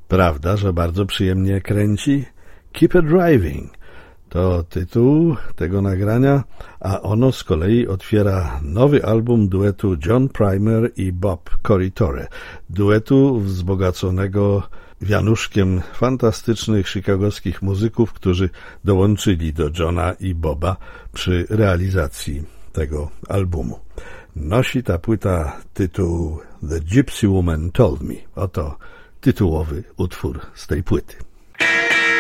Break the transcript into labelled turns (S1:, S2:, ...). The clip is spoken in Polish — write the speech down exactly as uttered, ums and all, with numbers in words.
S1: Prawda, że bardzo przyjemnie kręci? Keep it Driving to tytuł tego nagrania, a ono z kolei otwiera nowy album duetu John Primer i Bob Corritore. Duetu wzbogaconego wianuszkiem fantastycznych chicagowskich muzyków, którzy dołączyli do Johna i Boba przy realizacji tego albumu. Nosi ta płyta tytuł The Gypsy Woman Told Me. Oto tytułowy utwór z tej płyty.